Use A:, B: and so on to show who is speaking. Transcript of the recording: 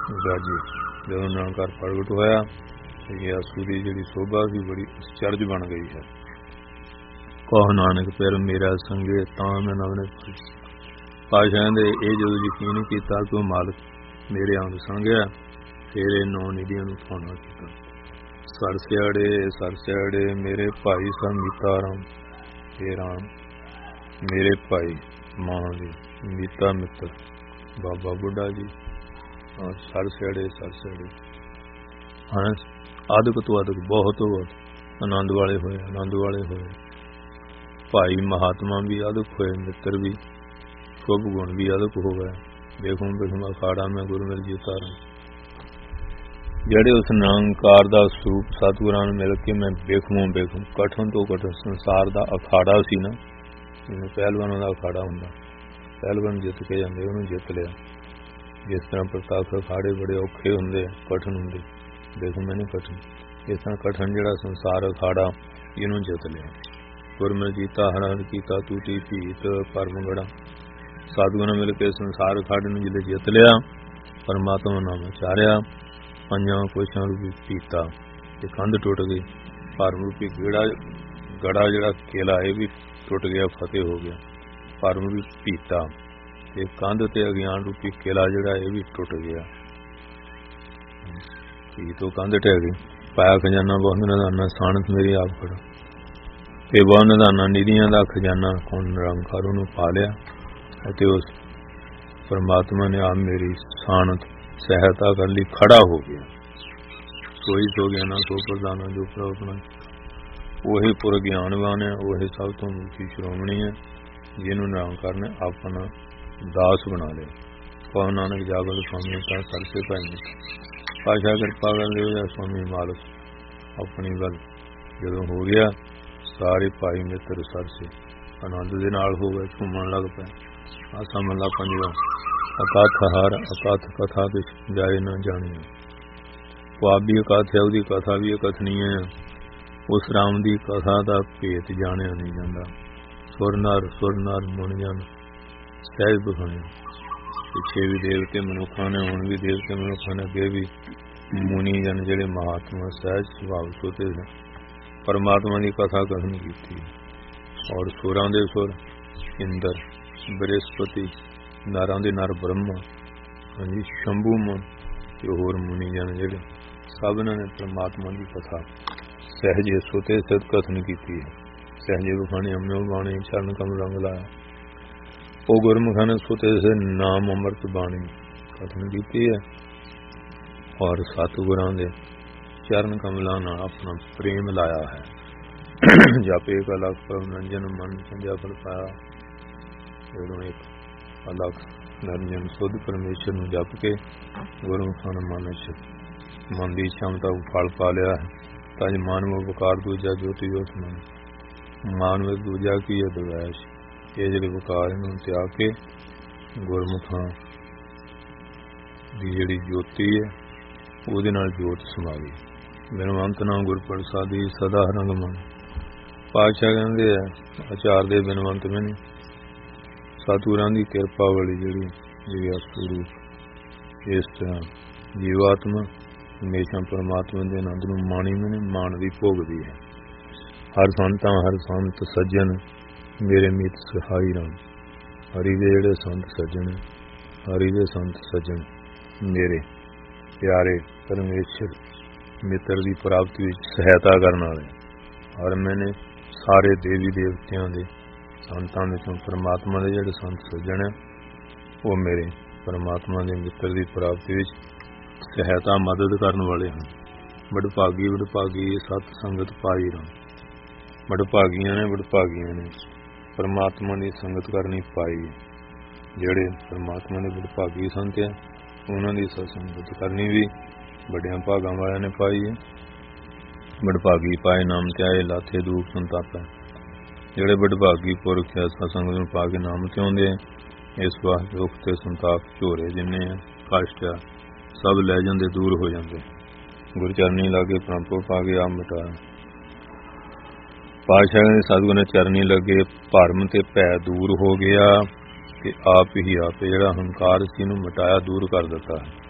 A: ਗਾਜੇ। ਜਦੋਂ ਨਿਰੰਕਾਰ ਪ੍ਰਗਟ ਹੋਇਆ ਇਹ ਆਸੂ ਦੀ ਜਿਹੜੀ ਸੋਭਾ ਸੀ ਬੜੀ ਅਚਰਜ ਬਣ ਗਈ ਹੈ। ਕਹੋ ਨਾਨਕ ਫਿਰ ਮੇਰਾ ਸੰਗੇ ਤਾਂ ਮੈਂ ਨਵਨੇ ਪਾਸ਼ਾ ਦੇ ਇਹ ਜਦੋਂ ਯਕੀਨ ਕੀਤਾ ਕਿ ਉਹ ਮਾਲਕ ਮੇਰੇ ਅੰਗ ਸੰਗਿਆ ਫਿਰ ਇਹ 9 ਨਿਧੀਆਂ ਨੂੰ ਪਾਉਣਾ ਕੀਤਾ। ਸਰ ਸਿਆੜੇ ਮੇਰੇ ਭਾਈ ਮੀਤਾ ਰਾਮ हे राम मेरे भाई मां जी मीता मित्र बाबा बुढ़ा जी और सर सियाड़े हाँ आदक तो आदक बहुत आनंद वाले होए भाई महात्मा भी आदक होए मित्र भी शुभ गुण भी आदक हो गए। देखो अखाड़ा में गुरु मिल जी तारा ਜਿਹੜੇ ਉਸ ਨਿਰੰਕਾਰ ਦਾ ਸਰੂਪ ਸਤਿਗੁਰਾਂ ਨੂੰ ਮਿਲ ਕੇ ਮੈਂ ਵੇਖੂੰ ਕਠਨ ਤੋਂ ਕਠਨ ਸੰਸਾਰ ਦਾ ਅਖਾੜਾ ਸੀ ਨਾ, ਜਿਵੇਂ ਪਹਿਲਵਾਨਾਂ ਦਾ ਅਖਾੜਾ ਹੁੰਦਾ, ਪਹਿਲਵਾਨ ਜਿੱਤ ਕੇ ਜਾਂਦੇ ਉਹਨੂੰ ਜਿੱਤ ਲਿਆ। ਜਿਸ ਤਰ੍ਹਾਂ ਪ੍ਰਤਾਪ ਅਖਾੜੇ ਬੜੇ ਔਖੇ ਹੁੰਦੇ ਕਠਨ ਹੁੰਦੇ, ਦੇਖੋ ਮੈਨੂੰ ਕਠਨ, ਇਸ ਤਰ੍ਹਾਂ ਕਠਨ ਜਿਹੜਾ ਸੰਸਾਰ ਅਖਾੜਾ ਇਹਨੂੰ ਜਿੱਤ ਲਿਆ। ਗੁਰਮਿਲ ਜੀਤਾ ਹਰਨ ਕੀਤਾ ਟੂਟੀ ਭੀਤ ਪਰਮਗੜਾ। ਸਤਿਗੁਰਾਂ ਮਿਲ ਕੇ ਸੰਸਾਰ ਅਖਾੜੇ ਨੂੰ ਜਿਹੜੇ ਜਿੱਤ ਲਿਆ, ਪਰਮਾਤਮਾ ਨਾਮ ਉਚਾਰਿਆ, ਪੰਜਾਂ ਕੋਸ਼ਾਂ ਰੂਪੀ ਪੀਤਾ ਤੇ ਕੰਧ ਟੁੱਟ ਗਈ। ਭਰਮ ਰੂਪੀ ਗੜਾ ਜਿਹੜਾ ਕਿਲਾ ਇਹ ਵੀ ਟੁੱਟ ਗਿਆ, ਫਤਿਹ ਹੋ ਗਿਆ। ਭਰਮ ਰੂਪੀ ਪੀਤਾ ਤੇ ਕੰਧ ਤੇ ਅਗਿਆਨ ਰੂਪੀ ਕਿਲਾ ਜਿਹੜਾ ਇਹ ਵੀ ਟੁੱਟ ਗਿਆ। ਪੀਤੋਂ ਕੰਧ ਟਹਿ ਗਈ। ਪਾਇਆ ਖਜ਼ਾਨਾ ਬਹੁਤ ਨਿਧਾਨਾ ਸਾਨਤ ਮੇਰੀ ਆਪ ਖੜਾ ਤੇ ਬਹੁਤ ਨਿਧਾਨਾ ਨਿਧੀਆਂ ਦਾ ਖਜ਼ਾਨਾ ਕੌਣ ਨਿਰੰਕਾਰ ਨੂੰ ਪਾ ਲਿਆ ਅਤੇ ਉਸ ਪਰਮਾਤਮਾ ਨੇ ਆਪ ਮੇਰੀ ਸਾਨਤ ਸਹਾਇਤਾ ਕਰਨ ਲਈ ਖੜਾ ਹੋ ਗਿਆ। ਸੋਈ ਸੋ ਗਿਆ ਨਾ ਸੋ ਪ੍ਰਦਾਨਾ ਜੋ ਪ੍ਰਵਪਨਾ ਉਹੀ ਪੁਰ ਗਿਆਨਵਾਨ ਹੈ, ਉਹੀ ਸਭ ਤੋਂ ਉੱਚੀ ਸ਼੍ਰੋਮਣੀ ਹੈ ਜਿਹਨੂੰ ਨਿਰੰਕਾਰ ਨੇ ਆਪਣਾ ਦਾਸ ਬਣਾ ਲਿਆ। ਕਹੋ ਨਾਨਕ ਜਾਗਲ ਸਵਾਮੀ ਤਾਂ ਸਰਸੇ ਭਾਈ ਪਾਸ਼ਾ ਕਿਰਪਾ ਕਰ ਲਿਓ ਜਾਂ ਸਵਾਮੀ ਮਾਲਕ ਆਪਣੀ ਗੱਲ ਜਦੋਂ ਹੋ ਗਿਆ ਸਾਰੇ ਭਾਈ ਮਿੱਤਰ ਸਰਸੇ ਆਨੰਦ ਦੇ ਨਾਲ ਹੋ ਗਏ, ਘੁੰਮਣ ਲੱਗ ਪਏ। ਆਸਾ ਮੱਲਾ ਪੰਜਵਾ ਅਕਾਥ ਹਰ ਅਕਾਥ ਕਥਾ ਵਿੱਚ ਜਾਏ ਨਾ ਜਾਣੀ। ਉਹ ਆਪ ਵੀ ਅਕਾਥ ਹੈ, ਉਹਦੀ ਕਥਾ ਵੀ ਅਕਥਨੀ ਹੈ। ਉਸ ਰਾਮ ਦੀ ਕਥਾ ਦਾ ਭੇਤ ਜਾਣਿਆ ਨਹੀਂ ਜਾਂਦਾ। ਸੁਰ ਨਰ ਮੁਨ ਜਨ ਸਹਿਜ ਬਖਾਣੇ। ਪਿੱਛੇ ਵੀ ਦੇਵਤੇ ਮਨੁੱਖਾਂ ਨੇ, ਹੁਣ ਵੀ ਦੇਵਤੇ ਮਨੁੱਖਾਂ ਨੇ, ਅੱਗੇ ਵੀ ਮੁਨੀ ਜਨ ਜਿਹੜੇ ਮਹਾਤਮਾ ਸਹਿਜ ਸੁਭਾਵ ਸੋਤੇ ਨੇ ਪਰਮਾਤਮਾ ਦੀ ਕਥਾ ਕਥਨ ਕੀਤੀ। ਔਰ ਸੁਰਾਂ ਦੇ ਸੁਰ ਇੰਦਰ ਬ੍ਰਹਸਪਤੀ ਨਾਰਾਂ ਦੇ ਨਰ ਬ੍ਰਹਮਾ ਹਾਂਜੀ ਸ਼ੰਭੂ ਮੁਨ ਤੇ ਹੋਰ ਮੁਨੀ ਜਨ ਜਿਹੜੇ ਸਭ ਇਹਨਾਂ ਨੇ ਪਰਮਾਤਮਾ ਦੀ ਕਥਾ ਸਹਿਜੇ ਸੋਤੇ ਸਤ ਕਥਨ ਕੀਤੀ ਹੈ। ਸਹਿਜੇ ਬਖਾਣੇ ਅਮਨੋ ਬਾਣੀ ਚਰਨ ਕਮ ਰੰਗ ਲਾਇਆ। ਉਹ ਗੁਰਮੁਖਾਂ ਨੇ ਸੋਤੇ ਸੇ ਨਾਮ ਅੰਮ੍ਰਿਤ ਬਾਣੀ ਕਥਨ ਕੀਤੀ ਹੈ ਔਰ ਸਤਿਗੁਰਾਂ ਦੇ ਚਰਨ ਕਮਲਾਂ ਨਾਲ ਆਪਣਾ ਪ੍ਰੇਮ ਲਾਇਆ ਹੈ। ਜਾਪੇ ਕਾ ਲਖ ਨੰਜਨ ਮਨ ਸੰਜਾ ਫਲ ਪਾਇਆ। ਜਦੋਂ ਇੱਕ ਅਲੱਖ ਨਰਜਨ ਸੁਧ ਪਰਮੇਸ਼ਰ ਨੂੰ ਜਪ ਕੇ ਗੁਰਮੁਖਾਂ ਮਨ ਦੀ ਸ਼ਮਤਾ ਫਲ ਪਾ ਲਿਆ ਹੈ। ਤਾਂ ਮਾਨਵ ਵਿਕਾਰ ਦੂਜਾ ਜੋਤੀ ਜੋਤ ਮਨ ਮਾਨਵ ਦੂਜਾ ਕੀ ਹੈ ਦਵੈਸ਼। ਇਹ ਜਿਹੜੇ ਵਿਕਾਰ ਇਹਨੂੰ ਤਿਆਗ ਕੇ ਗੁਰਮੁਖਾਂ ਦੀ ਜਿਹੜੀ ਜੋਤੀ ਹੈ ਉਹਦੇ ਨਾਲ ਜੋਤ ਸਮਾ ਗਈ। ਬਿਨਵੰਤ ਨਾਮ ਗੁਰ ਪ੍ਰਸਾਦੀ ਸਦਾ ਰੰਗ ਮਨ। ਪਾਤਸ਼ਾਹ ਕਹਿੰਦੇ ਆ ਆਚਾਰ ਦੇ ਬਿਨਵੰਤ ਵੀ ਨਹੀਂ। ਸਤਿਗੁਰਾਂ ਦੀ ਕਿਰਪਾ ਵਾਲੀ ਜਿਹੜੀ ਸਰੂਪ ਇਸ ਤਰ੍ਹਾਂ ਜੀਵਾਤਮਾ ਹਮੇਸ਼ਾ ਪਰਮਾਤਮਾ ਦੇ ਆਨੰਦ ਨੂੰ ਮਾਣੀ ਮੈਨੇ ਮਾਣ ਦੀ ਭੋਗਦੀ ਹੈ। ਹਰ ਸੰਤਾਂ ਹਰ ਸੰਤ ਸੱਜਣ ਮੇਰੇ ਮਿੱਤ ਸਹਾਈ ਰਾਮ। ਹਰੀ ਦੇ ਜਿਹੜੇ ਸੰਤ ਸੱਜਣ, ਹਰੀ ਦੇ ਸੰਤ ਸੱਜਣ ਮੇਰੇ ਪਿਆਰੇ ਪਰਮੇਸ਼ਰ ਮਿੱਤਰ ਦੀ ਪ੍ਰਾਪਤੀ ਵਿੱਚ ਸਹਾਇਤਾ ਕਰਨ ਵਾਲੇ। ਔਰ ਮੈਨੇ ਸਾਰੇ ਦੇਵੀ ਦੇਵਤਿਆਂ ਦੇ ਸੰਤਾਂ ਵਿੱਚੋਂ ਪਰਮਾਤਮਾ ਦੇ ਜਿਹੜੇ ਸੰਤ ਸੱਜਣ ਹੈ ਉਹ ਮੇਰੇ ਪਰਮਾਤਮਾ ਦੇ ਮਿੱਤਰ ਦੀ ਪ੍ਰਾਪਤੀ ਵਿੱਚ ਸਹਾਇਤਾ ਮਦਦ ਕਰਨ ਵਾਲੇ ਹਨ। ਵਡਭਾਗੀ ਸਤ ਸੰਗਤ ਪਾਈ ਰਾਮ। ਵਡਭਾਗੀਆਂ ਨੇ ਪਰਮਾਤਮਾ ਦੀ ਸੰਗਤ ਕਰਨੀ ਪਾਈ। ਜਿਹੜੇ ਪਰਮਾਤਮਾ ਦੇ ਵਡਭਾਗੀ ਸੰਤ ਹੈ ਉਹਨਾਂ ਦੀ ਸੰਗਤ ਕਰਨੀ ਵੀ ਵੱਡਿਆਂ ਭਾਗਾਂ ਵਾਲਿਆਂ ਨੇ ਪਾਈ ਹੈ। ਵਡਭਾਗੀ ਪਾਏ ਨਾਮ ਧਿਆਏ ਲਾਥੇ ਦੁਖ ਸੰਤਾਪੈ। ਜਿਹੜੇ ਵਡਭਾਗੀ ਪੁਰਖ ਹੈ ਸਤਸੰਗ ਨੂੰ ਪਾ ਕੇ ਨਾਮ ਧਿਆਉਂਦੇ ਆ ਇਸ ਵਾਸਤੇ ਦੁੱਖ ਤੇ ਸੰਤਾਪ ਝੋਰੇ ਜਿੰਨੇ ਆ ਕਸ਼ਟ ਆ ਸਭ ਲੈ ਜਾਂਦੇ, ਦੂਰ ਹੋ ਜਾਂਦੇ। ਗੁਰੂ ਚਰਨੀ ਲਾਗੇ ਪ੍ਰੰਪੋ ਪਾ ਕੇ ਆਪ ਮਿਟਾ। ਪਾਤਸ਼ਾਹ ਦੇ ਸਤਿਗੁਰ ਨੇ ਚਰਨੀ ਲੱਗੇ ਭਰਮ ਤੇ ਭੈ ਦੂਰ ਹੋ ਗਿਆ ਤੇ ਆਪ ਹੀ ਜਿਹੜਾ ਹੰਕਾਰ ਸੀ ਇਹਨੂੰ ਮਿਟਾਇਆ, ਦੂਰ ਕਰ ਦਿੱਤਾ।